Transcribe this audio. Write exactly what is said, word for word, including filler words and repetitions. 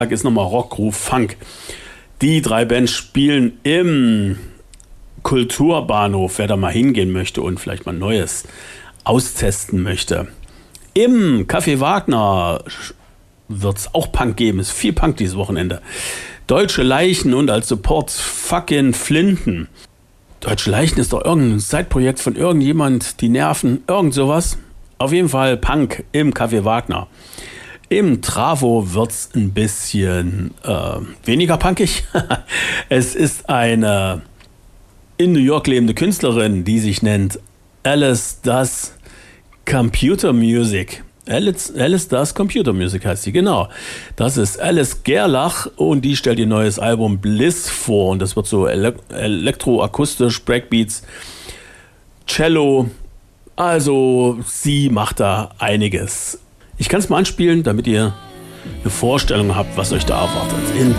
Ist nochmal Rock, Groove, Funk. Die drei Bands spielen im Kulturbahnhof, wer da mal hingehen möchte und vielleicht mal Neues austesten möchte. Im Café Wagner wird es auch Punk geben. Es ist viel Punk dieses Wochenende. Deutsche Leichen und als Support fucking Flinten. Deutsche Leichen ist doch irgendein Zeitprojekt von irgendjemand, die Nerven, irgend sowas. Auf jeden Fall Punk im Café Wagner. Im Travo wird es ein bisschen äh, weniger punkig. Es ist eine in New York lebende Künstlerin, die sich nennt Alice Does Computer Music. Alice, Alice Does Computer Music heißt sie, genau. Das ist Alice Gerlach und die stellt ihr neues Album Bliss vor. Und das wird so ele- elektroakustisch, Breakbeats, Cello. Also sie macht da einiges. Ich kann es mal anspielen, damit ihr eine Vorstellung habt, was euch da erwartet. In